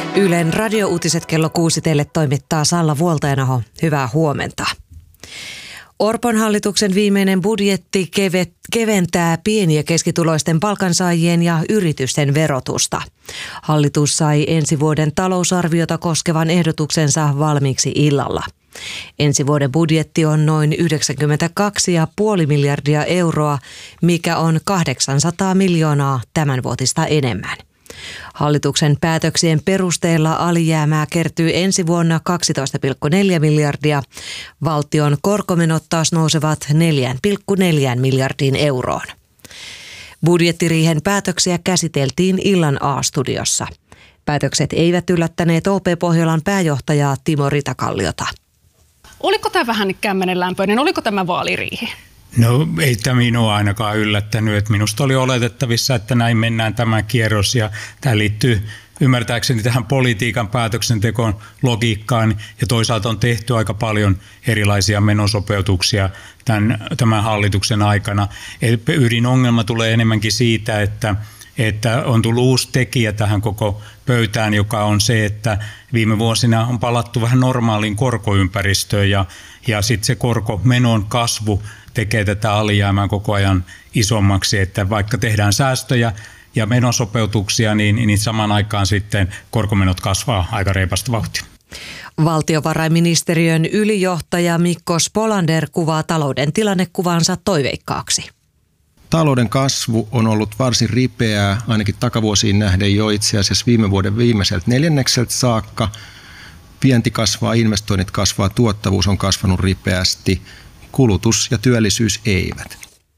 Ylen radiouutiset kello 6 teille toimittaa Salla Vuoltajanaho. Hyvää huomenta. Orpon hallituksen viimeinen budjetti keventää pieni- ja keskituloisten palkansaajien ja yritysten verotusta. Hallitus sai ensi vuoden talousarviota koskevan ehdotuksensa valmiiksi illalla. Ensi vuoden budjetti on noin 92,5 miljardia euroa, mikä on 800 miljoonaa tämänvuotista enemmän. Hallituksen päätöksien perusteella alijäämää kertyy ensi vuonna 12,4 miljardia. Valtion korkomenot taas nousevat 4,4 miljardiin euroon. Budjettiriihen päätöksiä käsiteltiin illan A-studiossa. Päätökset eivät yllättäneet OP-Pohjolan pääjohtajaa Timo Ritakalliota. Oliko tämä vähän kämmenenlämpöinen? Oliko tämä vaaliriihi? No ei tämä minua ainakaan yllättänyt. Että minusta oli oletettavissa, että näin mennään tämä kierros ja tämä liittyy ymmärtääkseni tähän politiikan päätöksentekoon logiikkaan ja toisaalta on tehty aika paljon erilaisia menosopeutuksia tämän hallituksen aikana. Ydinongelma tulee enemmänkin siitä, että on tullut uusi tekijä tähän koko pöytään, joka on se, että viime vuosina on palattu vähän normaaliin korkoympäristöön ja sitten se korkomenon kasvu tekee tätä alijäämää koko ajan isommaksi, että vaikka tehdään säästöjä ja menosopeutuksia, niin samaan aikaan sitten korkomenot kasvaa aika reipasta vauhtia. Valtiovarainministeriön ylijohtaja Mikko Spolander kuvaa talouden tilannekuvansa toiveikkaaksi. Talouden kasvu on ollut varsin ripeää, ainakin takavuosiin nähden jo itse asiassa viime vuoden viimeiseltä neljännekseltä saakka. Vienti kasvaa, investoinnit kasvaa, tuottavuus on kasvanut ripeästi, kulutus ja työllisyys eivät.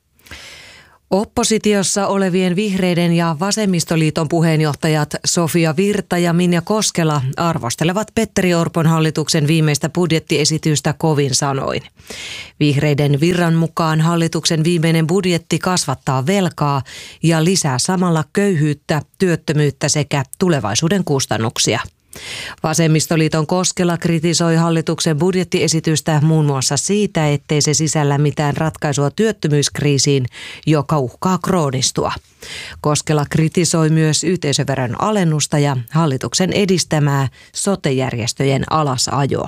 Oppositiossa olevien Vihreiden ja Vasemmistoliiton puheenjohtajat Sofia Virta ja Minja Koskela arvostelevat Petteri Orpon hallituksen viimeistä budjettiesitystä kovin sanoin. Vihreiden Virran mukaan hallituksen viimeinen budjetti kasvattaa velkaa ja lisää samalla köyhyyttä, työttömyyttä sekä tulevaisuuden kustannuksia. Vasemmistoliiton Koskela kritisoi hallituksen budjettiesitystä muun muassa siitä, ettei se sisällä mitään ratkaisua työttömyyskriisiin, joka uhkaa kroonistua. Koskela kritisoi myös yhteisöveron alennusta ja hallituksen edistämää sote-järjestöjen alasajoa.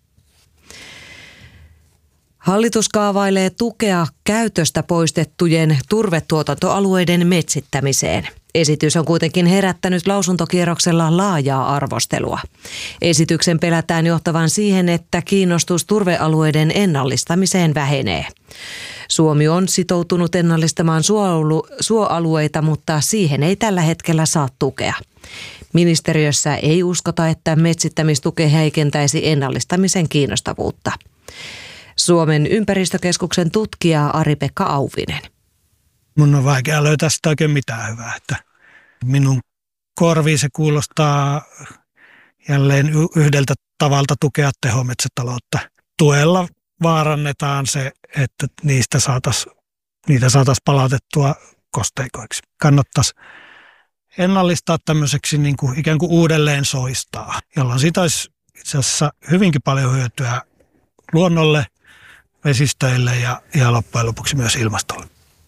Hallitus kaavailee tukea käytöstä poistettujen turvetuotantoalueiden metsittämiseen. Esitys on kuitenkin herättänyt lausuntokierroksella laajaa arvostelua. Esityksen pelätään johtavan siihen, että kiinnostus turvealueiden ennallistamiseen vähenee. Suomi on sitoutunut ennallistamaan suoalueita, mutta siihen ei tällä hetkellä saa tukea. Ministeriössä ei uskota, että metsittämistuke heikentäisi ennallistamisen kiinnostavuutta. Suomen ympäristökeskuksen tutkija Ari-Pekka Auvinen. Mun on vaikea löytää sitä oikein mitään hyvää. Että minun korviin se kuulostaa jälleen yhdeltä tavalta tukea tehometsätaloutta. Tuella vaarannetaan se, että niitä saataisiin palautettua kosteikoiksi. Kannattaisi ennallistaa tämmöiseksi niin kuin ikään kuin uudelleen soistaa, jolloin siitä olisi itse asiassa hyvinkin paljon hyötyä luonnolle, vesistöille ja loppujen lopuksi myös ilmastolle.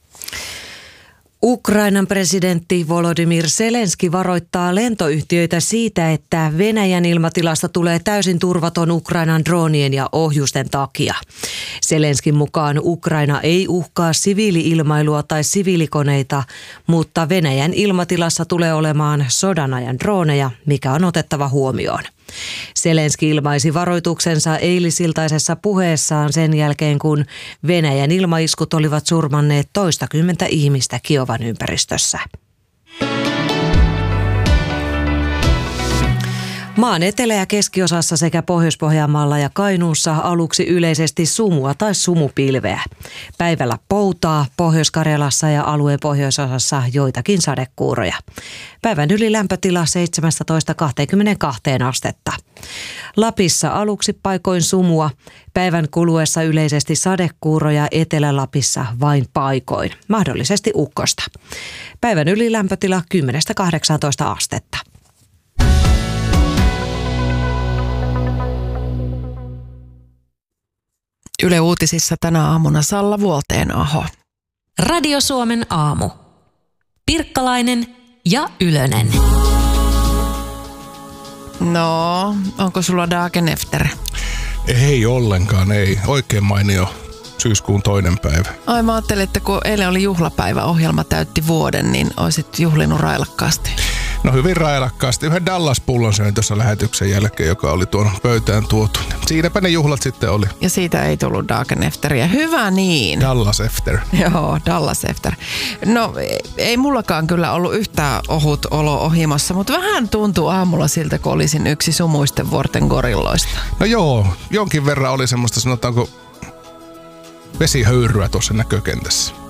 Ukrainan presidentti Volodymyr Zelenski varoittaa lentoyhtiöitä siitä, että Venäjän ilmatilasta tulee täysin turvaton Ukrainan droonien ja ohjusten takia. Zelenskin mukaan Ukraina ei uhkaa siviili-ilmailua tai siviilikoneita, mutta Venäjän ilmatilassa tulee olemaan sodanajan drooneja, mikä on otettava huomioon. Zelenski ilmaisi varoituksensa eilisiltaisessa puheessaan sen jälkeen, kun Venäjän ilmaiskut olivat surmanneet toistakymmentä ihmistä Kiovan ympäristössä. Maan etelä- ja keskiosassa sekä Pohjois-Pohjanmaalla ja Kainuussa aluksi yleisesti sumua tai sumupilveä. Päivällä poutaa, Pohjois-Karjalassa ja alueen pohjoisosassa joitakin sadekuuroja. Päivän ylilämpötila 17-22 astetta. Lapissa aluksi paikoin sumua, päivän kuluessa yleisesti sadekuuroja, Etelä-Lapissa vain paikoin, mahdollisesti ukkosta. Päivän ylilämpötila 10-18 astetta. Yle Uutisissa tänä aamuna Salla Vuoltajanaho. Radio Suomen aamu. Pirkkalainen ja Ylönen. No, onko sulla dagen efter? Ei ollenkaan, ei. Oikein mainio syyskuun 2. päivä. Ai mä ajattelin, että kun eilen oli juhlapäivä, ohjelma täytti vuoden, niin olisit juhlinut railakkaasti. No hyvin railakkaasti. Yhden Dallas-pullon söin tuossa lähetyksen jälkeen, joka oli tuon pöytään tuotu. Siinäpä ne juhlat sitten oli. Ja siitä ei tullut dagen efteriä. Hyvä niin. Dallas efter. Joo, Dallas efter. No ei mullakaan kyllä ollut yhtään ohut olo ohimossa, mutta vähän tuntuu aamulla siltä, kun olisin yksi Sumuisten vuorten gorilloista. No joo, jonkin verran oli semmoista, sanotaanko, vesihöyryä tuossa näkökentässä.